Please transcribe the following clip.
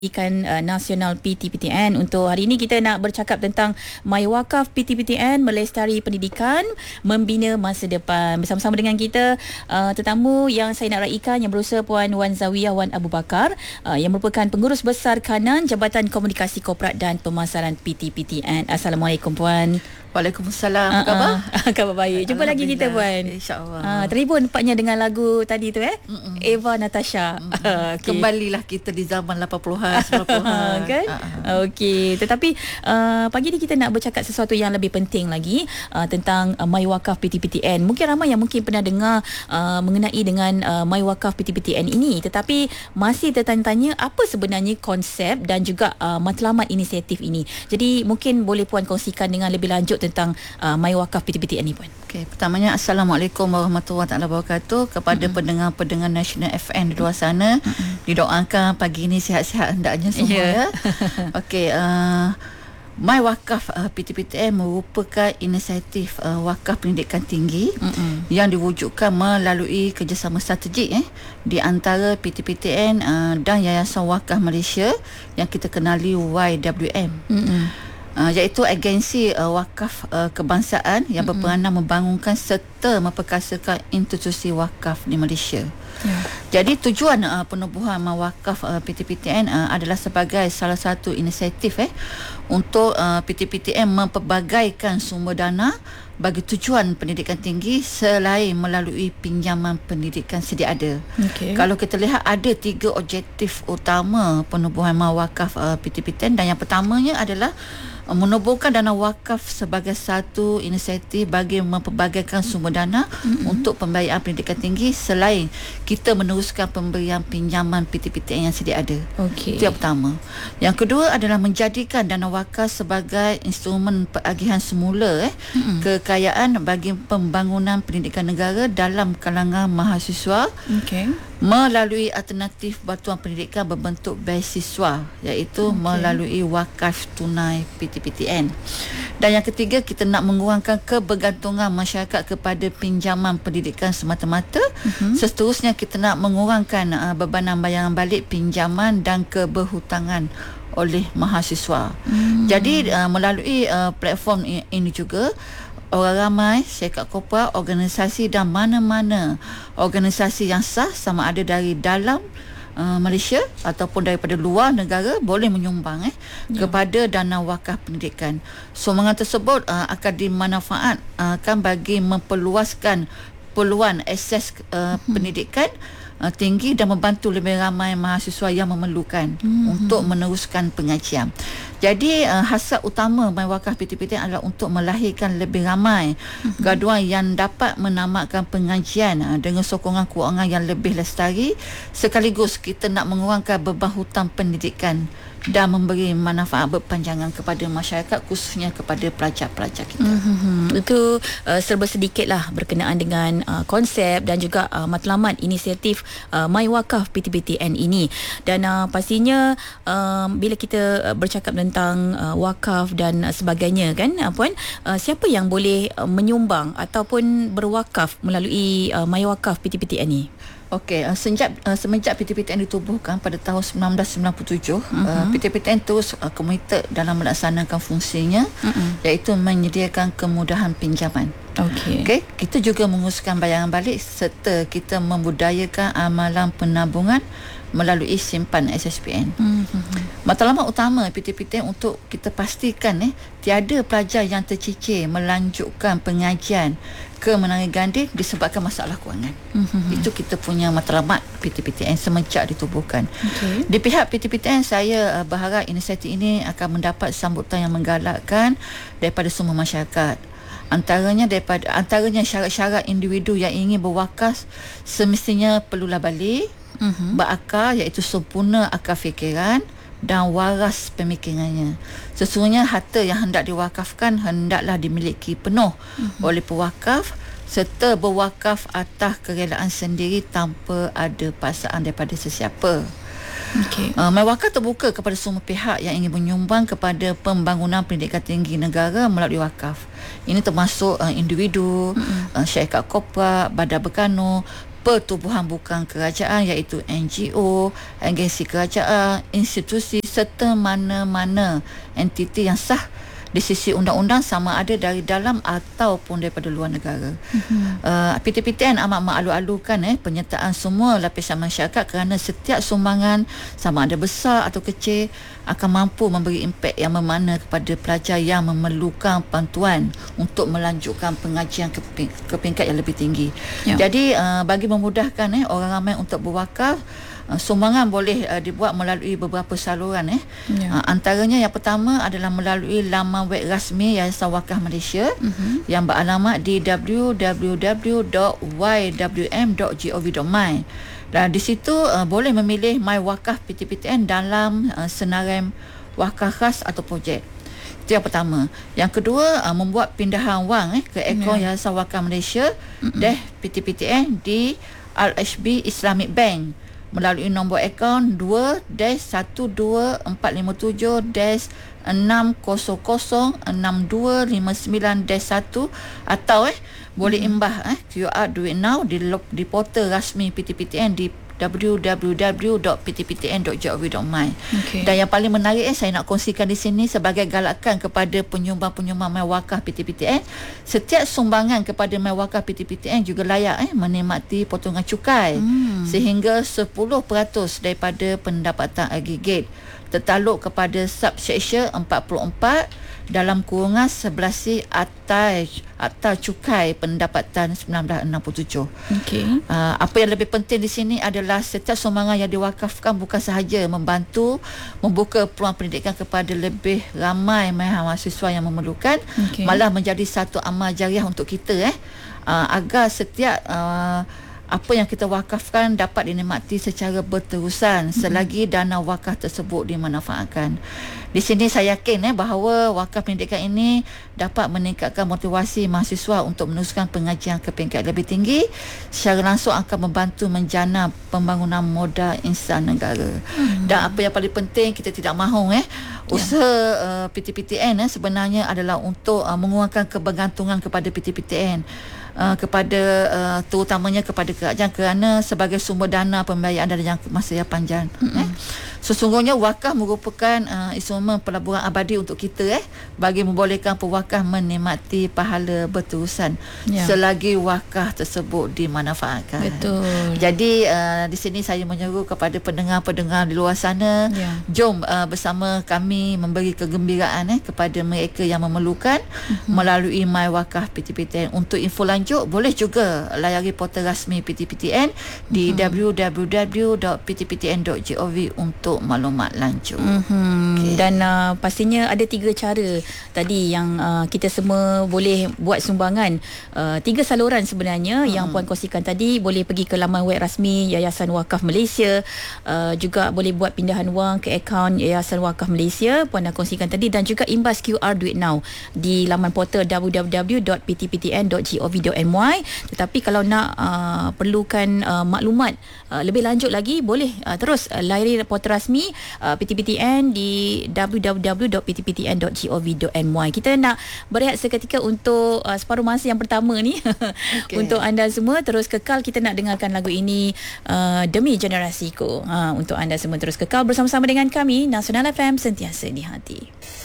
Pendidikan Nasional PTPTN. Untuk hari ini kita nak bercakap tentang My Wakaf PTPTN, melestari pendidikan, membina masa depan. Bersama-sama dengan kita tetamu yang saya nak raikan yang berusaha Puan Wan Zawiyah Wan Abu Bakar yang merupakan Pengurus Besar Kanan Jabatan Komunikasi Korporat dan Pemasaran PTPTN. Assalamualaikum Puan. Waalaikumsalam. Apa khabar? Khabar baik. Jumpa lagi kita Puan. InsyaAllah. Terhibur nampaknya dengan lagu tadi tu Eva Natasha. Okay. Kembalilah kita di zaman 80-an, 90-an. Kan? Okey. Tetapi pagi ni kita nak bercakap sesuatu yang lebih penting lagi tentang My Wakaf PTPTN. Mungkin ramai yang mungkin pernah dengar mengenai dengan My Wakaf PTPTN ini, tetapi masih tertanya-tanya apa sebenarnya konsep dan juga matlamat inisiatif ini. Jadi mungkin boleh Puan kongsikan dengan lebih lanjut tentang My Wakaf PTPTN ni Puan. Okey, pertamanya Assalamualaikum warahmatullahi wabarakatuh kepada pendengar-pendengar Nasional FM di luar sana. Didoakan pagi ini sihat-sihat hendaknya semua ya. Okey, My Wakaf PTPTN merupakan inisiatif wakaf pendidikan tinggi yang diwujudkan melalui kerjasama strategik di antara PTPTN dan Yayasan Wakaf Malaysia yang kita kenali YWM. Iaitu agensi wakaf kebangsaan yang berperanan membangunkan serta memperkasakan institusi wakaf di Malaysia. Jadi tujuan penubuhan wakaf PTPTN adalah sebagai salah satu inisiatif untuk PTPTN mempelbagaikan sumber dana bagi tujuan pendidikan tinggi selain melalui pinjaman pendidikan sedia ada. Kalau kita lihat ada 3 objektif utama penubuhan wakaf PTPTN, dan yang pertamanya adalah menubuhkan dana wakaf sebagai satu inisiatif bagi mempelbagaikan sumber dana untuk pembiayaan pendidikan tinggi selain kita meneruskan pemberian pinjaman PTPTN yang sedia ada. Itu yang pertama. Yang kedua adalah menjadikan dana wakaf sebagai instrumen peragihan semula kekayaan bagi pembangunan pendidikan negara dalam kalangan mahasiswa melalui alternatif bantuan pendidikan berbentuk beasiswa, iaitu melalui wakaf tunai PTPTN. Dan yang ketiga, kita nak mengurangkan kebergantungan masyarakat kepada pinjaman pendidikan semata-mata. Seterusnya, kita nak mengurangkan bebanan bayaran balik pinjaman dan keberhutangan oleh mahasiswa. Jadi melalui platform ini juga orang ramai, syarikat korporat, organisasi dan mana-mana organisasi yang sah sama ada dari dalam Malaysia ataupun daripada luar negara boleh menyumbang kepada dana wakaf pendidikan. Sumbangan tersebut akan dimanfaatkan bagi memperluaskan peluang akses pendidikan tinggi dan membantu lebih ramai mahasiswa yang memerlukan untuk meneruskan pengajian. Jadi hasrat utama My Wakaf PTPTN adalah untuk melahirkan lebih ramai graduan yang dapat menamatkan pengajian dengan sokongan kewangan yang lebih lestari, sekaligus kita nak mengurangkan beban hutang pendidikan dan memberi manfaat berpanjangan kepada masyarakat, khususnya kepada pelajar-pelajar kita. Itu serba sedikitlah berkenaan dengan konsep dan juga matlamat inisiatif My Wakaf PTPTN ini. Dan pastinya bila kita bercakap tentang wakaf dan sebagainya kan Puan, siapa yang boleh menyumbang ataupun berwakaf melalui My Wakaf PTPTN ini? Okey, semenjak PTPTN ditubuhkan pada tahun 1997, PTPTN terus komited dalam melaksanakan fungsinya, iaitu menyediakan kemudahan pinjaman. Okey, kita juga menguruskan bayaran balik serta kita membudayakan amalan penabungan melalui simpan SSPN. Matlamat utama PTPTN untuk kita pastikan tiada pelajar yang tercicir melanjutkan pengajian ke Menara Gandhi disebabkan masalah kewangan. Itu kita punya matlamat PTPTN semenjak ditubuhkan. Di pihak PTPTN, saya berharap inisiatif ini akan mendapat sambutan yang menggalakkan daripada semua masyarakat. Antaranya syarat-syarat individu yang ingin berwakaf semestinya perlulah balik, berakal, iaitu sempurna akal fikiran dan waras pemikirannya. Sesungguhnya harta yang hendak diwakafkan hendaklah dimiliki penuh oleh pewakaf serta berwakaf atas kerelaan sendiri tanpa ada paksaan daripada sesiapa. My Wakaf terbuka kepada semua pihak yang ingin menyumbang kepada pembangunan pendidikan tinggi negara melalui wakaf. Ini termasuk individu, syarikat korporat, badan berkanun, pertubuhan bukan kerajaan iaitu NGO, agensi kerajaan, institusi serta mana-mana entiti yang sah di sisi undang-undang sama ada dari dalam ataupun daripada luar negara. PTPTN amat mengalu-alukan penyertaan semua lapisan masyarakat kerana setiap sumbangan sama ada besar atau kecil akan mampu memberi impak yang memana kepada pelajar yang memerlukan bantuan untuk melanjutkan pengajian ke peringkat yang lebih tinggi. Jadi bagi memudahkan orang ramai untuk berwakaf, sumbangan boleh dibuat melalui beberapa saluran. Antaranya yang pertama adalah melalui laman web rasmi Yayasan Wakaf Malaysia yang beralamat di www.ywm.gov.my. Dan di situ boleh memilih My Wakaf PTPTN dalam senarai wakaf khas atau projek. Itu yang pertama. Yang kedua, membuat pindahan wang ke akaun Yayasan Wakaf Malaysia PTPTN di RHB Islamic Bank melalui nombor akaun 2-12/600-6006259-1 atau boleh imbah QR Duit Now di portal rasmi PTPTN di www.ptptn.gov.my. Dan yang paling menarik saya nak kongsikan di sini sebagai galakan kepada penyumbang-penyumbang My Wakaf PTPTN, setiap sumbangan kepada My Wakaf PTPTN juga layak menikmati potongan cukai sehingga 10% daripada pendapatan agregat tertaluk kepada subsection 44 dalam kurungan 11C Akta Cukai Pendapatan 1967. Apa yang lebih penting di sini adalah setiap sumbangan yang diwakafkan bukan sahaja membantu membuka peluang pendidikan kepada lebih ramai mahasiswa yang memerlukan, malah menjadi satu amal jariah untuk kita agar setiap apa yang kita wakafkan dapat dinikmati secara berterusan selagi dana wakaf tersebut dimanfaatkan. Di sini saya yakin bahawa wakaf pendidikan ini dapat meningkatkan motivasi mahasiswa untuk meneruskan pengajian ke peringkat lebih tinggi, secara langsung akan membantu menjana pembangunan modal insan negara. Dan apa yang paling penting, kita tidak mahu usaha PTPTN sebenarnya adalah untuk mengurangkan kebergantungan kepada PTPTN, terutamanya kepada kerajaan kerana sebagai sumber dana pembiayaan dalam jangka masa yang panjang. Sesungguhnya wakaf merupakan instrumen pelaburan abadi untuk kita bagi membolehkan pewakaf menikmati pahala berterusan selagi wakaf tersebut dimanfaatkan. Betul. Jadi di sini saya menyeru kepada pendengar-pendengar di luar sana, jom bersama kami memberi kegembiraan kepada mereka yang memerlukan melalui My Wakaf PTPTN. Untuk info lanjut boleh juga layari portal rasmi PTPTN di www.ptptn.gov untuk maklumat lanjut. Dan pastinya ada 3 cara tadi yang kita semua boleh buat sumbangan. 3 saluran sebenarnya yang Puan kongsikan tadi. Boleh pergi ke laman web rasmi Yayasan Wakaf Malaysia, juga boleh buat pindahan wang ke akaun Yayasan Wakaf Malaysia Puan dah kongsikan tadi, dan juga imbas QR Duit Now di laman portal www.ptptn.gov.my. Tetapi kalau nak perlukan maklumat lebih lanjut lagi, boleh terus layari portal rasmi PTPTN di www.ptptn.gov.my. Kita nak berehat seketika untuk separuh masa yang pertama ni. Untuk anda semua terus kekal, kita nak dengarkan lagu ini Demi Generasiku. Untuk anda semua terus kekal bersama-sama dengan kami Nasional FM, sentiasa di hati.